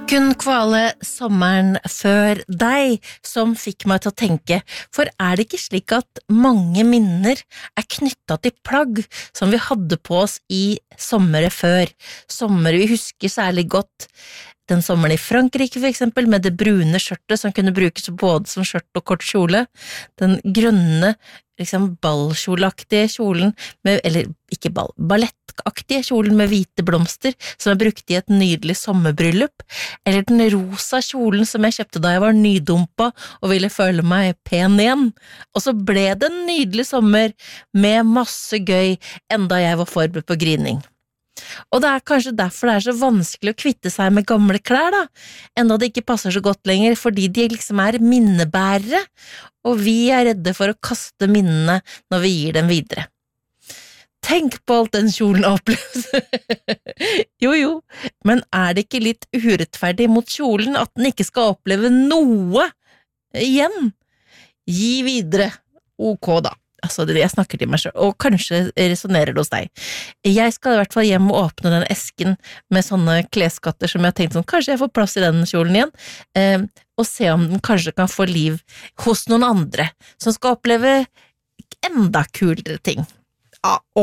Kun kvale sommeren før deg som fikk meg til å tenke, for det ikke slik at mange minner knyttet til plagg som vi hadde på oss i sommere før? Sommer vi husker særlig godt. Den sommeren i Frankrike for eksempel, med det brune skjørtet som kunne brukes både som skjørt og kort kjole. Den grønne, ballkjoleaktige kjolen, eller ikke ball, ballettaktige kjolen med hvite blomster, som brukt i et nydelig sommerbryllup. Eller den rosa kjolen som jeg kjøpte da jeg var nydumpa og ville føle meg pen igjen. Og så ble det en nydelig sommer med masse gøy, enda jeg var forberedt på grining. Og det kanskje derfor det så vanskelig å kvitte seg med gamle klær da, enda det ikke passer så godt lenger, fordi de minnebærere, og vi redde for å kaste minnene når vi gir dem videre. Tenk på alt den kjolen har opplevd. Jo, men det ikke litt urettferdig mot kjolen at den ikke skal oppleve noe igjen? Gi videre, ok da. Altså, jeg snakker til meg selv, og kanskje resonerer det hos deg. Jeg skal i hvert fall hjem og åpne den esken med sånne kleskatter som jeg har tenkt sånn, kanskje jeg får plass i den kjolen igjen, og se om den kanskje kan få liv hos noen andre, som skal oppleve enda kulere ting. Ja,